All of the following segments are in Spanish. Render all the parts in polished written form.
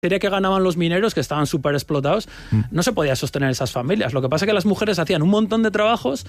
serie que ganaban los mineros, que estaban súper explotados, no se podía sostener esas familias. Lo que pasa es que las mujeres hacían un montón de trabajos,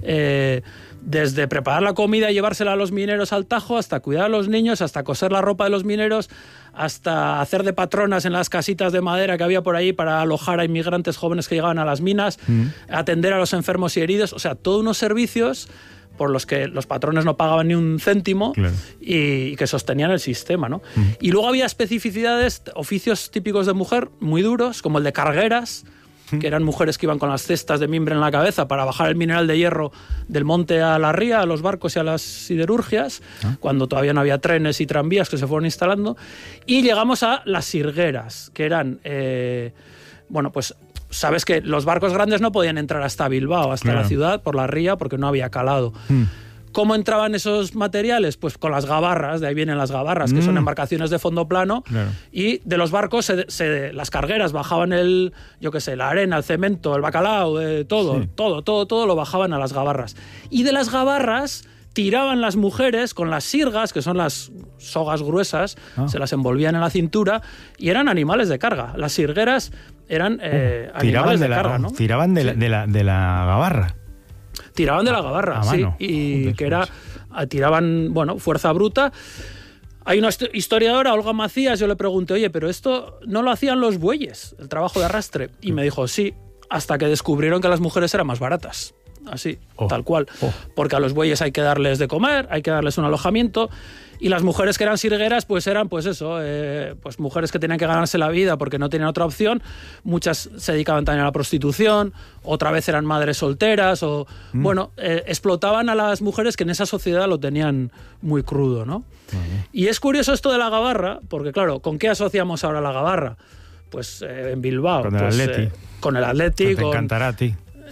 desde preparar la comida y llevársela a los mineros al Tajo, hasta cuidar a los niños, hasta coser la ropa de los mineros, hasta hacer de patronas en las casitas de madera que había por ahí para alojar a inmigrantes jóvenes que llegaban a las minas, atender a los enfermos y heridos, o sea, todos unos servicios por los que los patrones no pagaban ni un céntimo, claro, y que sostenían el sistema, ¿no? Y luego había especificidades, oficios típicos de mujer muy duros, como el de cargueras, que eran mujeres que iban con las cestas de mimbre en la cabeza para bajar el mineral de hierro del monte a la ría, a los barcos y a las siderurgias, cuando todavía no había trenes y tranvías que se fueron instalando. Y llegamos a las sirgueras, que eran, bueno, pues sabes que los barcos grandes no podían entrar hasta Bilbao, hasta la ciudad, por la ría, porque no había calado. ¿Cómo entraban esos materiales? Pues con las gabarras, de ahí vienen las gabarras, que son embarcaciones de fondo plano, y de los barcos las cargueras bajaban la arena, el cemento, el bacalao, todo lo bajaban a las gabarras. Y de las gabarras tiraban las mujeres con las sirgas, que son las sogas gruesas, se las envolvían en la cintura, y eran animales de carga. Las sirgueras eran animales de carga, ¿no? Tiraban de la gabarra. Tiraban de la gabarra, sí, y que era, tiraban, bueno, fuerza bruta. Hay una historiadora, Olga Macías, yo le pregunté, oye, pero esto no lo hacían los bueyes, el trabajo de arrastre, y me dijo, sí, hasta que descubrieron que las mujeres eran más baratas. Así, tal cual. Porque a los bueyes hay que darles de comer, hay que darles un alojamiento, y las mujeres que eran sirgueras pues eran pues eso, pues mujeres que tenían que ganarse la vida porque no tenían otra opción. Muchas se dedicaban también a la prostitución, otra vez eran madres solteras, o bueno, explotaban a las mujeres que en esa sociedad lo tenían muy crudo, ¿no? Y es curioso esto de la gabarra, porque claro, ¿con qué asociamos ahora la gabarra? Pues en Bilbao. Con el Atleti. Con el Atleti. Te encantará a ti.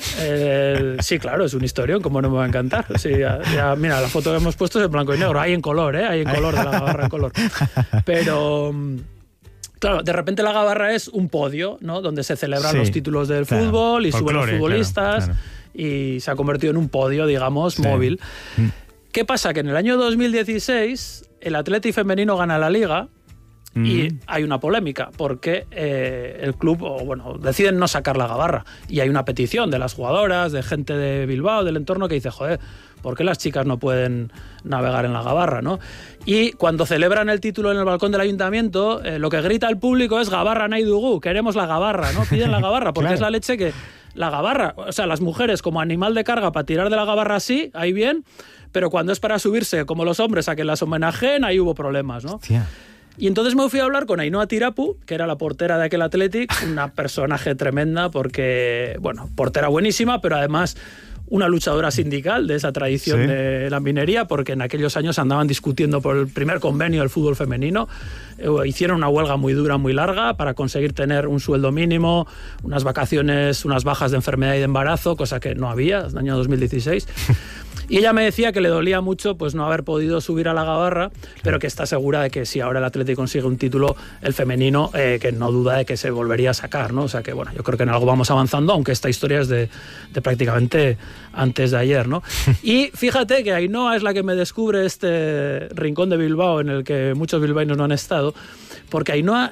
Sí, claro, es un historión, como no me va a encantar. Sí, ya, mira, la foto que hemos puesto es en blanco y negro, hay en color, hay en color, de la gabarra en color. Pero claro, de repente la gabarra es un podio, ¿no? Donde se celebran los títulos del fútbol y suben los futbolistas, y se ha convertido en un podio, digamos, móvil. ¿Qué pasa? Que en el año 2016 el Atleti femenino gana la Liga. Y hay una polémica porque el club, deciden no sacar la gabarra, y hay una petición de las jugadoras, de gente de Bilbao, del entorno, que dice, joder, ¿por qué las chicas no pueden navegar en la gabarra, no? Y cuando celebran el título en el balcón del ayuntamiento, lo que grita el público es gabarra nahi dugu, queremos la gabarra, ¿no? Piden la gabarra, porque es la leche que... La gabarra, o sea, las mujeres como animal de carga para tirar de la gabarra sí, ahí bien, pero cuando es para subirse como los hombres a que las homenajeen, ahí hubo problemas, ¿no? Hostia. Y entonces me fui a hablar con Ainhoa Tirapu, que era la portera de aquel Athletic, una personaje tremenda porque, bueno, portera buenísima, pero además una luchadora sindical de esa tradición de la minería, porque en aquellos años andaban discutiendo por el primer convenio del fútbol femenino. Hicieron una huelga muy dura, muy larga, para conseguir tener un sueldo mínimo, unas vacaciones, unas bajas de enfermedad y de embarazo, cosa que no había en el año 2016. Y ella me decía que le dolía mucho pues no haber podido subir a la gabarra, pero que está segura de que si ahora el Atleti consigue un título, el femenino, que no duda de que se volvería a sacar, ¿no? O sea que, bueno, yo creo que en algo vamos avanzando, aunque esta historia es de prácticamente antes de ayer, ¿no? Y fíjate que Ainhoa es la que me descubre este rincón de Bilbao en el que muchos bilbaínos no han estado, porque Ainhoa...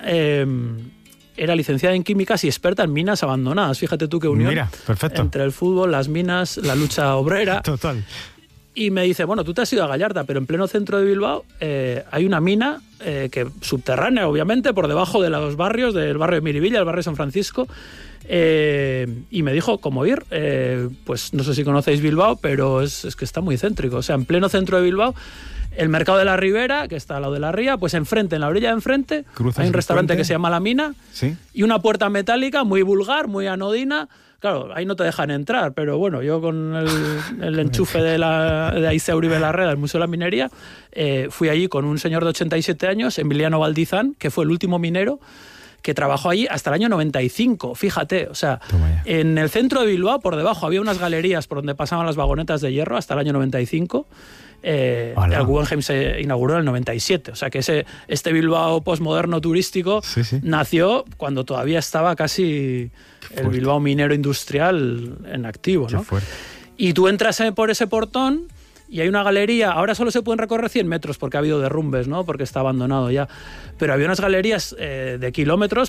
era licenciada en químicas y experta en minas abandonadas. Fíjate tú qué unión. Mira, perfecto. Entre el fútbol, las minas, la lucha obrera. Total. Y me dice, bueno, tú te has ido a Gallarta, pero en pleno centro de Bilbao hay una mina que subterránea, obviamente, por debajo de los barrios, del barrio de Miribilla, el barrio de San Francisco. Y me dijo cómo ir. Pues no sé si conocéis Bilbao, pero es que está muy céntrico. O sea, en pleno centro de Bilbao, el mercado de la Ribera, que está al lado de la ría, pues enfrente, en la orilla de enfrente, hay un restaurante que se llama La Mina, y una puerta metálica muy vulgar, muy anodina. Claro, ahí no te dejan entrar, pero bueno, yo con el enchufe de Aicea Uribe Larreda, del Museo de la Minería, fui allí con un señor de 87 años, Emiliano Valdizán, que fue el último minero que trabajó allí hasta el año 95, fíjate, o sea, en el centro de Bilbao, por debajo, había unas galerías por donde pasaban las vagonetas de hierro hasta el año 95. El Guggenheim se inauguró en el 97, o sea que este Bilbao postmoderno turístico nació cuando todavía estaba casi el Bilbao minero industrial en activo, ¿no? Y tú entras por ese portón y hay una galería, ahora solo se pueden recorrer 100 metros porque ha habido derrumbes, ¿no? Porque está abandonado ya, pero había unas galerías de kilómetros